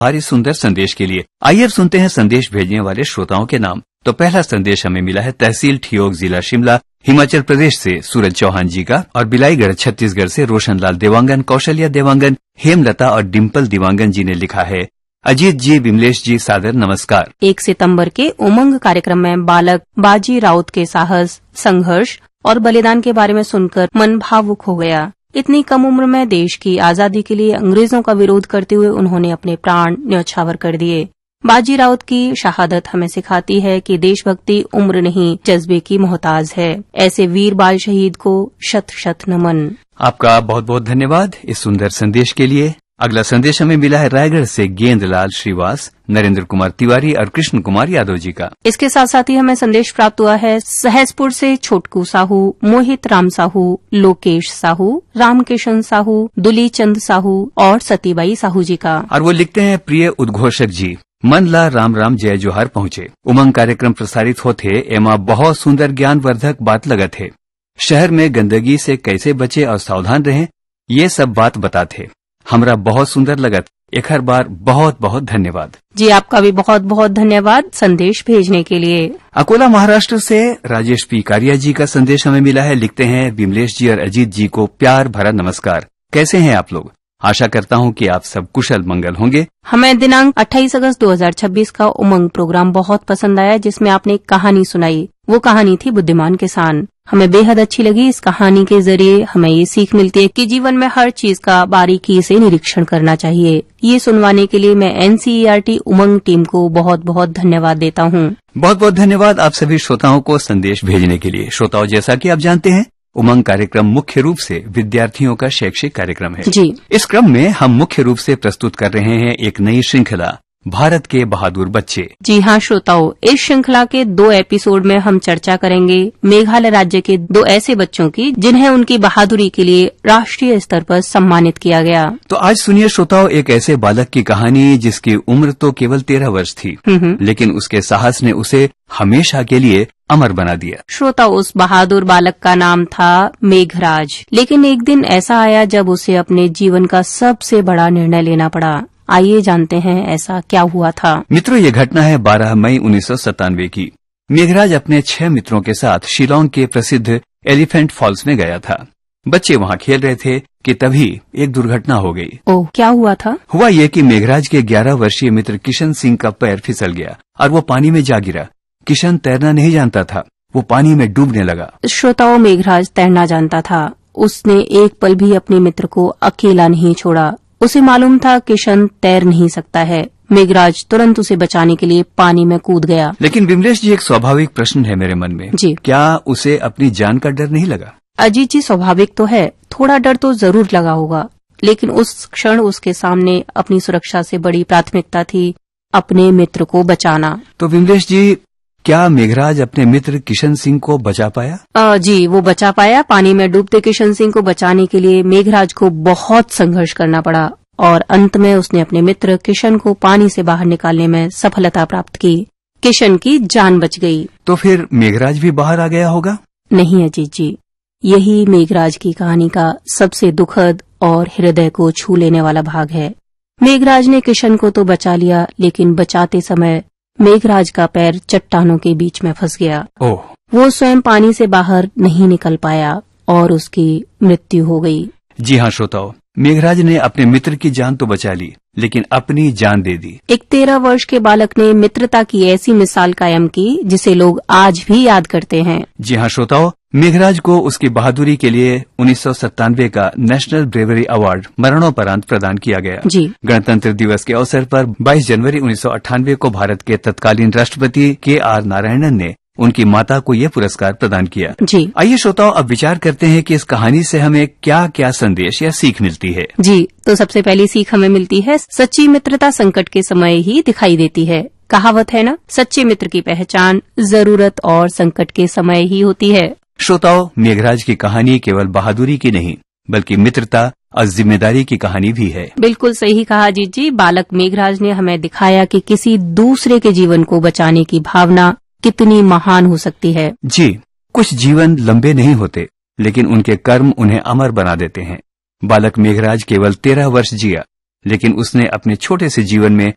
हमारे सुंदर संदेश के लिए। आइए अब सुनते हैं संदेश भेजने वाले श्रोताओं के नाम। तो पहला संदेश हमें मिला है तहसील ठियोग, जिला शिमला, हिमाचल प्रदेश से सूरज चौहान जी का, और बिलाईगढ़ छत्तीसगढ़ से रोशनलाल देवांगन, कौशल्या देवांगन, हेमलता और डिम्पल देवांगन जी ने लिखा है, अजीत जी, विमलेश जी, सादर नमस्कार। 1 सितंबर के उमंग कार्यक्रम में बालक बाजी राउत के साहस, संघर्ष और बलिदान के बारे में सुनकर मन भावुक हो गया। इतनी कम उम्र में देश की आजादी के लिए अंग्रेजों का विरोध करते हुए उन्होंने अपने प्राण न्यौछावर कर दिए। बाजी राउत की शहादत हमें सिखाती है कि देशभक्ति उम्र नहीं, जज्बे की मोहताज है। ऐसे वीर बाल शहीद को शत शत नमन। आपका बहुत बहुत धन्यवाद इस सुंदर संदेश के लिए। अगला संदेश हमें मिला है रायगढ़ से गेंदलाल श्रीवास, नरेंद्र कुमार तिवारी और कृष्ण कुमार यादव जी का। इसके साथ साथ ही हमें संदेश प्राप्त हुआ है सहसपुर से छोटकू साहू, मोहित राम साहू, लोकेश साहू, रामकिशन साहू, दुलीचंद साहू और सतीबाई साहू जी का। और वो लिखते हैं, प्रिय उद्घोषक जी, मन ला राम राम जय जोहार पहुंचे। उमंग कार्यक्रम प्रसारित होते एमा बहुत सुंदर ज्ञानवर्धक बात लगत है। शहर में गंदगी से कैसे बचे और सावधान रहें, ये सब बात बताते। हमरा बहुत सुंदर लगत। एक हर बार बहुत बहुत धन्यवाद जी। आपका भी बहुत बहुत धन्यवाद संदेश भेजने के लिए। अकोला महाराष्ट्र से राजेश पी कारिया जी का संदेश हमें मिला है। लिखते हैं, विमलेश जी और अजीत जी को प्यार भरा नमस्कार। कैसे हैं आप लोग? आशा करता हूं कि आप सब कुशल मंगल होंगे। हमें दिनांक 28 अगस्त 2026 का उमंग प्रोग्राम बहुत पसंद आया, जिसमें आपने एक कहानी सुनाई। वो कहानी थी बुद्धिमान किसान। हमें बेहद अच्छी लगी। इस कहानी के जरिए हमें ये सीख मिलती है कि जीवन में हर चीज का बारीकी से निरीक्षण करना चाहिए। ये सुनवाने के लिए मैं NCERT उमंग टीम को बहुत बहुत धन्यवाद देता हूँ। बहुत बहुत धन्यवाद आप सभी श्रोताओं को संदेश भेजने के लिए। श्रोताओं, जैसा कि आप जानते हैं, उमंग कार्यक्रम मुख्य रूप से विद्यार्थियों का शैक्षिक कार्यक्रम है जी। इस क्रम में हम मुख्य रूप से प्रस्तुत कर रहे हैं एक नई श्रृंखला, भारत के बहादुर बच्चे। जी हाँ श्रोताओं, इस श्रृंखला के 2 एपिसोड में हम चर्चा करेंगे मेघालय राज्य के 2 ऐसे बच्चों की जिन्हें उनकी बहादुरी के लिए राष्ट्रीय स्तर पर सम्मानित किया गया। तो आज सुनिए श्रोताओं, एक ऐसे बालक की कहानी जिसकी उम्र तो केवल 13 वर्ष थी, लेकिन उसके साहस ने उसे हमेशा के लिए अमर बना दिया। श्रोता, उस बहादुर बालक का नाम था मेघराज। लेकिन एक दिन ऐसा आया जब उसे अपने जीवन का सबसे बड़ा निर्णय लेना पड़ा। आइए जानते हैं ऐसा क्या हुआ था। मित्रों, ये घटना है 12 मई 1997 की। मेघराज अपने 6 मित्रों के साथ शिलांग के प्रसिद्ध एलिफेंट फॉल्स में गया था। बच्चे वहाँ खेल रहे थे कि तभी एक दुर्घटना हो गई। ओह, क्या हुआ था? हुआ ये कि मेघराज के 11 वर्षीय मित्र किशन सिंह का पैर फिसल गया और वो पानी में जा गिरा। किशन तैरना नहीं जानता था, वो पानी में डूबने लगा। श्रोताओं, मेघराज तैरना जानता था। उसने एक पल भी अपने मित्र को अकेला नहीं छोड़ा। उसे मालूम था किशन तैर नहीं सकता है। मेघराज तुरंत उसे बचाने के लिए पानी में कूद गया। लेकिन विमलेश जी, एक स्वाभाविक प्रश्न है मेरे मन में जी। क्या उसे अपनी जान का डर नहीं लगा? अजीत जी, स्वाभाविक तो है, थोड़ा डर तो जरूर लगा होगा, लेकिन उस क्षण उसके सामने अपनी सुरक्षा से बड़ी प्राथमिकता थी अपने मित्र को बचाना। तो विमलेश जी, क्या मेघराज अपने मित्र किशन सिंह को बचा पाया? जी, वो बचा पाया। पानी में डूबते किशन सिंह को बचाने के लिए मेघराज को बहुत संघर्ष करना पड़ा और अंत में उसने अपने मित्र किशन को पानी से बाहर निकालने में सफलता प्राप्त की। किशन की जान बच गई। तो फिर मेघराज भी बाहर आ गया होगा? नहीं अजीत जी, यही मेघराज की कहानी का सबसे दुखद और हृदय को छू लेने वाला भाग है। मेघराज ने किशन को तो बचा लिया, लेकिन बचाते समय मेघराज का पैर चट्टानों के बीच में फंस गया। ओह! वो स्वयं पानी से बाहर नहीं निकल पाया और उसकी मृत्यु हो गई। जी हाँ श्रोताओ, मेघराज ने अपने मित्र की जान तो बचा ली, लेकिन अपनी जान दे दी। एक 13 वर्ष के बालक ने मित्रता की ऐसी मिसाल कायम की जिसे लोग आज भी याद करते हैं। जी हाँ श्रोताओ, मेघराज को उसकी बहादुरी के लिए 1997 का नेशनल ब्रेवरी अवार्ड मरणोपरांत प्रदान किया गया। जी। गणतंत्र दिवस के अवसर पर 22 जनवरी 1998 को भारत के तत्कालीन राष्ट्रपति KR नारायणन ने उनकी माता को ये पुरस्कार प्रदान किया। जी। आइए श्रोताओं, अब विचार करते हैं कि इस कहानी से हमें क्या क्या संदेश या सीख मिलती है। जी, तो सबसे पहली सीख हमें मिलती है, सच्ची मित्रता संकट के समय ही दिखाई देती है। कहावत है ना, सच्चे मित्र की पहचान जरूरत और संकट के समय ही होती है। श्रोताओं, मेघराज की कहानी केवल बहादुरी की नहीं, बल्कि मित्रता और जिम्मेदारी की कहानी भी है। बिल्कुल सही कहा अजीत जी। बालक मेघराज ने हमें दिखाया कि किसी दूसरे के जीवन को बचाने की भावना कितनी महान हो सकती है। जी, कुछ जीवन लंबे नहीं होते, लेकिन उनके कर्म उन्हें अमर बना देते हैं। बालक मेघराज केवल 13 वर्ष जिया, लेकिन उसने अपने छोटे से जीवन में